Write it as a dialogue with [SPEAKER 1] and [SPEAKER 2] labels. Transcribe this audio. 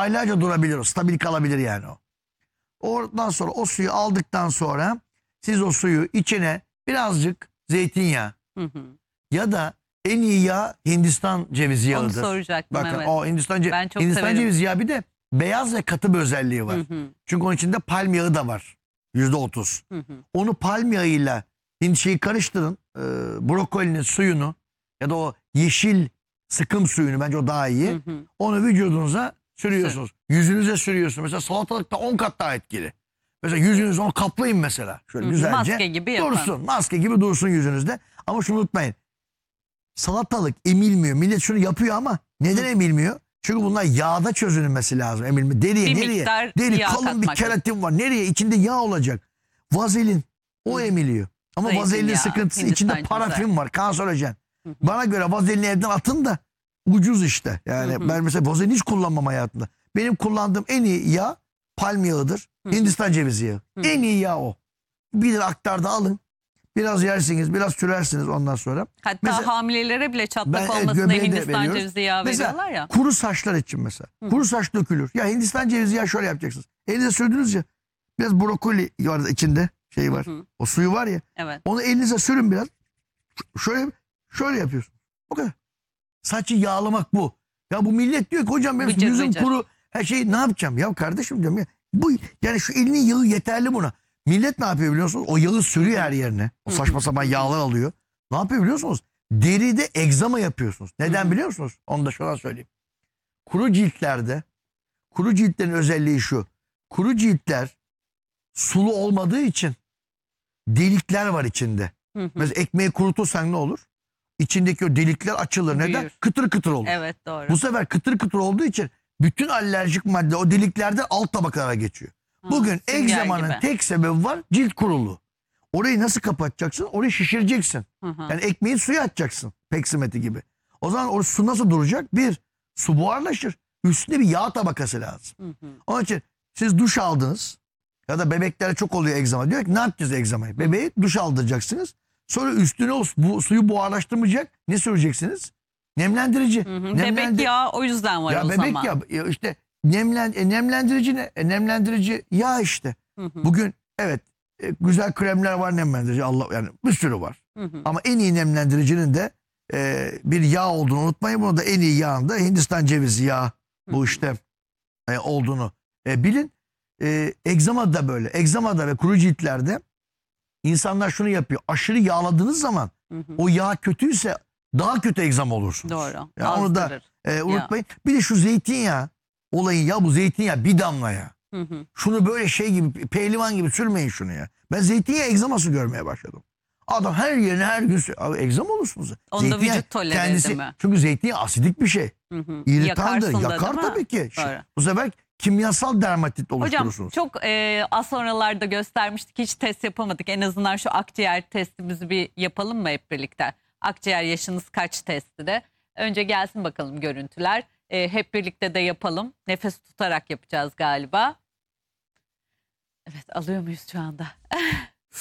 [SPEAKER 1] aylarca durabilir o. Stabil kalabilir yani o. Oradan sonra o suyu aldıktan sonra siz o suyu içine birazcık zeytinyağı ya da en iyi yağ Hindistan cevizi yağıdır.
[SPEAKER 2] Onu soracaktım.
[SPEAKER 1] Bakın
[SPEAKER 2] evet.
[SPEAKER 1] o Hindistan cevizi yağı bir de beyaz ve katı bir özelliği var. Çünkü onun içinde palm yağı da var. %30. Onu palm yağıyla şeyi karıştırın. Brokolinin suyunu ya da o yeşil sıkım suyunu, bence o daha iyi. Onu vücudunuza sürüyorsunuz. Yüzünüze sürüyorsunuz. Mesela salatalıkta 10 kat daha etkili. Mesela yüzünüzü onu kaplayın mesela. Şöyle güzelce.
[SPEAKER 2] Maske gibi yapın.
[SPEAKER 1] Dursun. Maske gibi dursun yüzünüzde. Ama şunu unutmayın. Salatalık emilmiyor. Millet şunu yapıyor ama neden emilmiyor? Çünkü bunlar yağda çözülmesi lazım. Emilme. Deriye
[SPEAKER 2] Bir
[SPEAKER 1] nereye?
[SPEAKER 2] miktar
[SPEAKER 1] Deri
[SPEAKER 2] yağ
[SPEAKER 1] kalın bir
[SPEAKER 2] katmak
[SPEAKER 1] keratin var. Nereye? İçinde yağ olacak. Vazelin. O emiliyor. Ama
[SPEAKER 2] Zeytinyağı,
[SPEAKER 1] vazelinin sıkıntısı
[SPEAKER 2] Hindistan
[SPEAKER 1] içinde parafin var. Kanserojen. Bana göre vazelini evden atın da ucuz işte. Yani ben mesela vazelin hiç kullanmam hayatımda. Benim kullandığım en iyi yağ palm yağıdır. Hindistan cevizi yağı. En iyi yağ o. Bir aktarda alın. Biraz yersiniz, biraz sürersiniz ondan sonra.
[SPEAKER 2] Hatta
[SPEAKER 1] mesela,
[SPEAKER 2] hamilelere bile çatlak olmasın diye Hindistan cevizi yağı veriyorlar ya.
[SPEAKER 1] Kuru saçlar için mesela. Kuru saç dökülür. Ya Hindistan cevizi yağı şöyle yapacaksınız. Elinize sürdünüz ya. Biraz brokoli var içinde. Şey var. O suyu var ya.
[SPEAKER 2] Evet.
[SPEAKER 1] Onu elinize sürün biraz. Şöyle yapıyorsun. O kadar. Saçı yağlamak bu. Ya bu millet diyor ki hocam benim yüzüm kuru. Her şey ne yapacağım? Ya kardeşim diyorum ya. Bu yani şu elinin yağı yeterli buna. Millet ne yapıyor biliyorsunuz? O yağı sürüyor her yerine. O saçma sapan yağlar alıyor. Ne yapıyor biliyor musunuz? Deride egzama yapıyorsunuz. Neden biliyor musunuz? Onu da şuradan söyleyeyim. Kuru ciltlerin özelliği şu. Kuru ciltler sulu olmadığı için delikler var içinde. Mesela ekmeği kurutursan ne olur? İçindeki o delikler açılır. Neden?
[SPEAKER 2] Büyür.
[SPEAKER 1] Kıtır kıtır olur.
[SPEAKER 2] Evet, doğru.
[SPEAKER 1] Bu sefer kıtır kıtır olduğu için bütün alerjik madde o deliklerden alt tabakalara geçiyor. Bugün egzamanın tek sebebi var, cilt kuruluğu. Orayı nasıl kapatacaksın? Orayı şişireceksin. Yani ekmeğin suya atacaksın. Peksimeti gibi. O zaman o su nasıl duracak? Bir, su buharlaşır. Üstünde bir yağ tabakası lazım. Onun için siz duş aldınız ya da bebeklere çok oluyor egzama. Diyor ki ne yapacağız egzamayı? Bebeği duş aldıracaksınız. Sonra üstüne bu suyu buharlaştırmayacak. Ne süreceksiniz? Nemlendirici.
[SPEAKER 2] Bebek yağı o yüzden var
[SPEAKER 1] ya
[SPEAKER 2] o
[SPEAKER 1] bebek
[SPEAKER 2] zaman.
[SPEAKER 1] Ya işte nemlendirici ne? Nemlendirici yağ işte. Bugün evet güzel kremler var nemlendirici. Allah yani bir sürü var. Ama en iyi nemlendiricinin de bir yağ olduğunu unutmayın. Bunu da en iyi yağın da Hindistan cevizi yağı bu işte olduğunu bilin. Egzama da böyle. Egzamada ve kuru ciltlerde insanlar şunu yapıyor. Aşırı yağladığınız zaman o yağ kötüyse daha kötü egzama olursunuz.
[SPEAKER 2] Doğru.
[SPEAKER 1] Yani onu da unutmayın. Bir de şu zeytinyağı olayın, ya bu zeytinyağı bir damla ya. Şunu böyle şey gibi, pehlivan gibi sürmeyin şunu ya. Ben zeytinyağı egzaması görmeye başladım. Adam her yerine her gün abi egzama olursunuz.
[SPEAKER 2] Onda vücut tolere edildi mi?
[SPEAKER 1] Çünkü zeytinyağı asidik bir şey. İritandır. Yakar tabii ki. Bu sefer kimyasal dermatit oluşturursunuz.
[SPEAKER 2] Hocam çok az sonralarda göstermiştik. Hiç test yapamadık. En azından şu akciğer testimizi bir yapalım mı hep birlikte? Akciğer yaşınız kaç testi de. Önce gelsin bakalım görüntüler. Hep birlikte de yapalım. Nefes tutarak yapacağız galiba. Evet, alıyor muyuz şu anda?